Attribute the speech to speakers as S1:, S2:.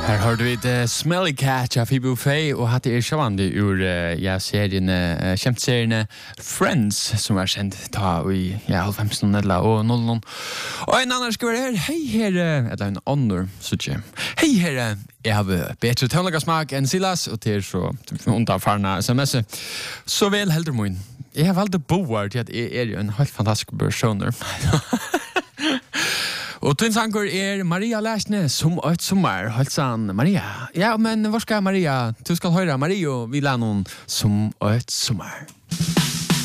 S1: Her hørte vi The Smelly Cat av Phoebe Buffay, og hatt sjåvande ur kjent serien Friends, som kjent ta i 90 og 00. Og en annen skal være her. Hei her, eller en annen, suttje. Hei her, jeg har bedre tøvnlagasmak enn Silas, og til så undanfarna sms. Så vel heldur mun. Jeg har valgt å bo her til at jeg en helt fantastisk personer. Og tvinnsanger Maria Læsne som et sommer. Halsan, Maria. Ja, men hvor skal Maria? Du skal høre Maria, vi lær noen som et sommer.